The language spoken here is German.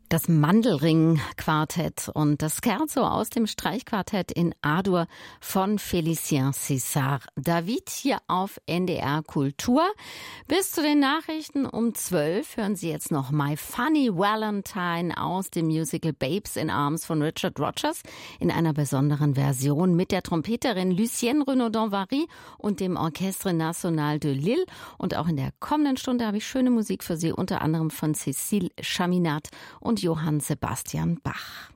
Das Mandelring-Quartett und das Scherzo aus dem Streichquartett in A-Dur von Félicien César David hier auf NDR Kultur. Bis zu den Nachrichten um 12 hören Sie jetzt noch My Funny Valentine aus dem Musical Babes in Arms von Richard Rodgers in einer besonderen Version mit der Trompeterin Lucienne Renaudin-Vary und dem Orchestre National de Lille. Und auch in der kommenden Stunde habe ich schöne Musik für Sie, unter anderem von Cécile Chaminade und Johann Sebastian Bach.